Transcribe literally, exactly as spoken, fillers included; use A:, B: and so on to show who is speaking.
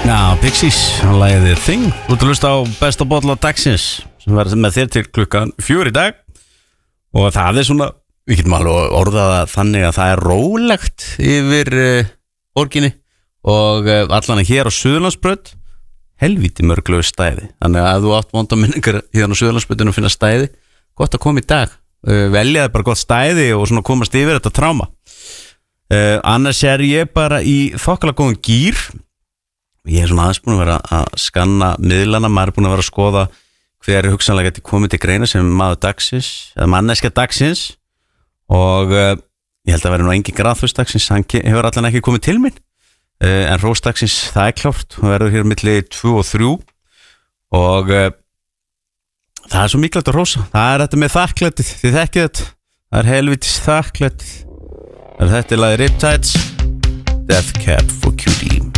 A: Já, Pixies, hann lagði Thing. Þú ert að hlusta á besta bolla dagsins sem verður með þér til klukkan fjögur í dag. Og það er svona, við getum alveg orðað að þannig að það er rólegt yfir uh, borginni og uh, allan hér á Suðurlandsbraut helvíti mörglegu stæði. Þannig að ef þú átt vonda minningar hérna á Suðurlandsbrautinu og finna stæði, gott að koma í dag. Uh, veljaði bara gott stæði og svona komast yfir þetta tráma. Uh, annars er ég bara í þokkalega góðum gír. Ég er svona aðeins búin að vera að skanna miðlana, maður er búin að vera að skoða hver er hugsanlega geti komið til greina sem maður dagsins, eða manneskja dagsins og uh, ég held að vera nú engin graðfust dagsins, hann hefur allan ekki komið til minn uh, en rósdagsins, það er klárt, hann verður hér milli tvö og þrjú og uh, það er svo mikilvægt að rósa, það er þetta með þakklætið, þið þekkið þetta, það er helvitis þakklætið, þetta er lagið Riptides, Death Cab for